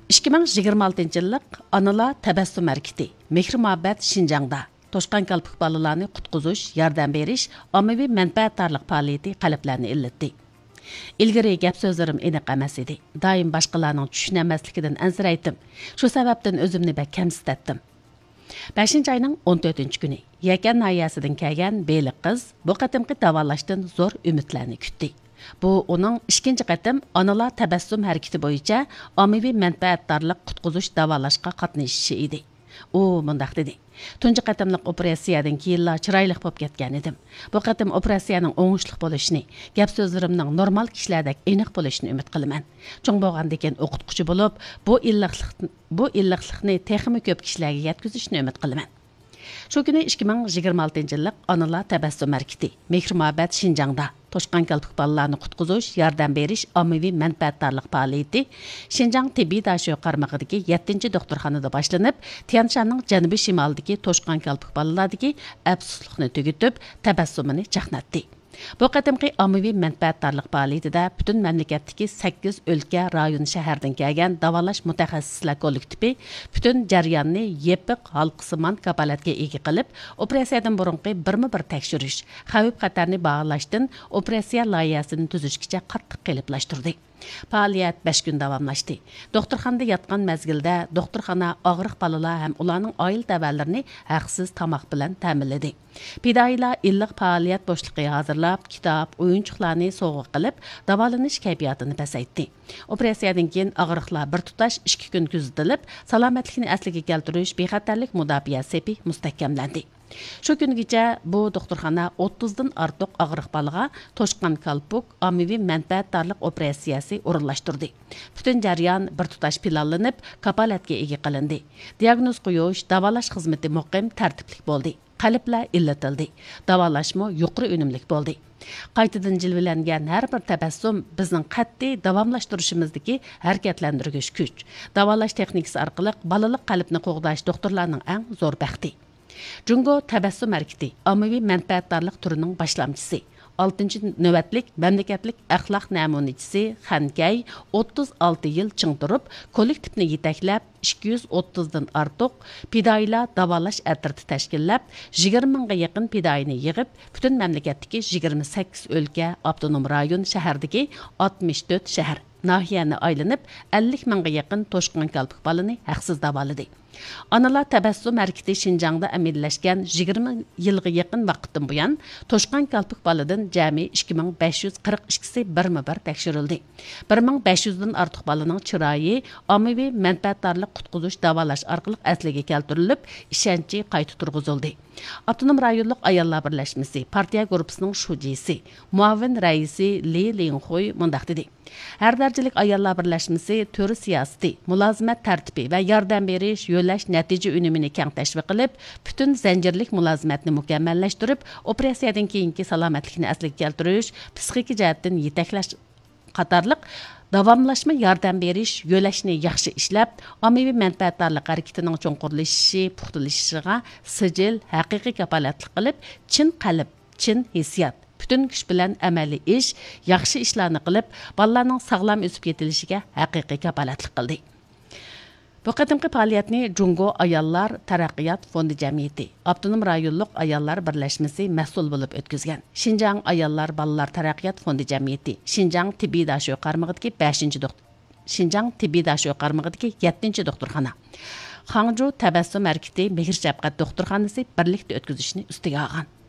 2026 yillik Analar tabassum harakati Mehr muhabbat Şinjangda toshqan kalpuk balalarni qutqizish, yordam berish, ommaviy manfaatdorlik faoliyati qalblarni illatdi. Ilgari gap so'zlarim aniq emas edi. Doim boshqalarning tushunmasligidan ansiraydim. Shu sababdan o'zimni bak kamsitdim. 5-oyning 14-kuni Yakan nahiyasidan kelgan beliq qiz bu qatimqi davolashdan zo'r umidlarni kutdi. Bu uning ikkinchi qatim Analar tabassum harakati bo'yicha ommaviy manfaatdorlik qutqizish davolashga qatnashishi edi. U mundaq dedi. Tunji qatimliq operatsiyadan keyinla chiroyli bo'lib ketgan edim. Bu qatim operatsiyaning o'ngishli bo'lishini, gap so'zlarimning normal kishilardek aniq bo'lishini umid qilaman. Cho'ng bo'lgandan o'qituvchi bo'lib, bu illiqlikni texmi ko'p kishilarga yetkazishni umid qilaman. Shu kuni 2026 yillik Analar tabassum harakati Mehr muhabbat Şinjangda toshqan kalpuk balalarni qutqizish, yordam berish, ommaviy manfaatdorlik faoliyati Şinjang tibbiy dasho qarmog'idagi 7-doktorxonada boshlanib, Tianshanning janubiy shimolidagi toshqan kalpuk balalardagi afsuslikni tugitib, tabassumini chaqnatdi. Bu qatimqi ommaviy manfaatdorlik faoliyatida butun mamlakatdagi 8 o'lka, rayon, shahardan kelgan davolash mutaxassislar kollektivi butun jarayonni yepiq halqasimon kapolatga ega qilib, operatsiyadan burunqi birma-bir tekshirish, xavf-xatarni bag'lashdan operatsiya loyihasini tuzishgacha qattiq qiliplashtirdi. Faoliyat 5 kun davomlashdi. Doktorxonada yotgan mezgilda doktorxona og'riq balalar ham ularning oila tavallarini haqsiz tomoq bilan ta'minladi. Fidoyilar illiq faoliyat bo'shliqi hozirlab, kitob, o'yinchoqlarni sovg'a qilib, davolanish kayfiyatini pasaytdi. Operatsiyadan keyin og'riqlar bir tutash 2 kun kuzatilib, salomatlikni asliga keltirish, bexatarlik mudofaa sepi mustahkamlandi. Shu kungacha bu doktorxona 30 dan ortiq og'riq balaga toshqan kalpuk ommaviy manfaatdorlik operatsiyasi o'rinlashtirdi. Butun jarayon bir tutash planlanib, kapolatga ega qilindi. Diagnoz qo'yish, davolash xizmati muqim, tartibli bo'ldi. Qalblar illatildi. Davolashmo yuqori unumli bo'ldi. Qaytadan jilvalangan har bir tabassum bizning qat'iy davomlashtirishimizdagi harakatlantirgich kuch. Davolash texnikasi orqali balalik qalbni qo'g'dash doktorlarning eng zo'r baxti. Jungo tabassum harakati ommaviy manfaatdorlik turining boshlamchisi. 6-navbatlik mamlakatlik axloq namunachisi Xankay 36 yil ching turib, kollektivni yetaklab 230 dan ortiq fidoyilar davolash atriti tashkillab, 20 mingga yaqin fidoyini yig'ib, butun mamlakatdagi 28 o'lka, avtonom rayon, shahardagi 64 shahar, nahiyani aylanib, 50 mingga yaqin toshqan kalpuk balani haqsiz davoladi. Analar tabassum harakati Şinjangda amillashgan 20 yilga yaqin vaqtdan buyon toshqan kalpuk baladan jami 2542si birma-bir tekshirildi. 1500 dan ortiq balaning chiroyi ommaviy manfaatdorlik qutqizish davolash orqali asliga keltirilib, ishonchi qayta turg'izildi. Avtonom rayonlik ayollar birlashmasi partiya guruhining shujisi, muavin raisi Li Lingxuy mundaq dedi. Har darajalik ayollar birlashmasi to'ri siyosati, mulozimat tartibi va yordam berish, yo'llash natija unumini keng tashviq qilib, butun zanjirlik mulozimatni mukammallashtirib, operatsiyadan keyingi salomatlikni asliga keltirish, psixik jihatdan yetaklash qatorliq davomlashma yordam berish, yo'lashni yaxshi ishlab, ommaviy manfaatdorlik harakatining cho'nqurlashishi, puxtalashishiga sijil, haqiqiy kapolatlik qilib, chin qalb, chin hissiyat, butun kuch bilan amaliy ish, yaxshi ishlarni qilib, bolalarning sog'lom o'sib ketilishiga haqiqiy kapolatlik qildi. Bu qatimqi faoliyatni Jungo Ayollar taraqqiyot fondi jamiyati, avtonom rayonlik ayollar birlashmasi mas'ul bo'lib o'tkazgan. Şinjang Ayollar balalar taraqqiyot fondi jamiyati, Şinjang tibbiy dasho qarmog'idagi 7-doktorxona. Hangzhou tabassum harakati Mehr shafqat doktorxonasi birlikda o'tkazishni ustiga olgan.